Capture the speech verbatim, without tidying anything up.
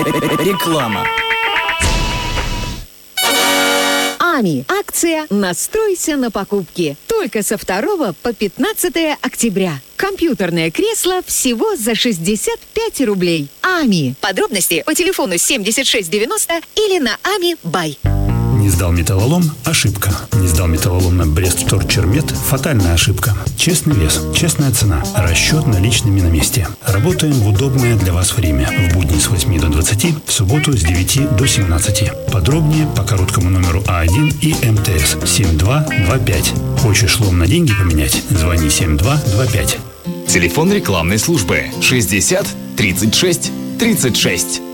Реклама. АМИ. Акция «Настройся на покупки». Только со второго по пятнадцатое октября. Компьютерное кресло всего за шестьдесят пять рублей. АМИ. Подробности по телефону семьдесят шесть девяносто или на ами бай. Не сдал металлолом – ошибка. Не сдал металлолом на Брествторчермет – фатальная ошибка. Честный вес, честная цена, расчет наличными на месте. Работаем в удобное для вас время. В будни с восьми до двадцати, в субботу с девяти до семнадцати. Подробнее по короткому номеру А один и МТС семь два два пять. Хочешь лом на деньги поменять? Звони семь два два пять. Телефон рекламной службы шестьдесят тридцать шесть тридцать шесть.